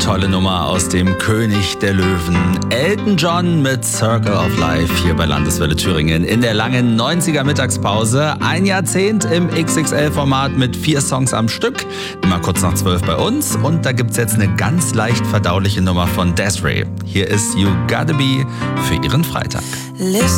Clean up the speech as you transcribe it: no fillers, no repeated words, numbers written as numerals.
tolle Nummer aus dem König der Löwen. Elton John mit Circle of Life hier bei Landeswelle Thüringen in der langen 90er Mittagspause. Ein Jahrzehnt im XXL-Format mit 4 Songs am Stück. Immer kurz nach 12 bei uns. Und da gibt's jetzt eine ganz leicht verdauliche Nummer von Des'ree. Hier ist You Gotta Be für Ihren Freitag.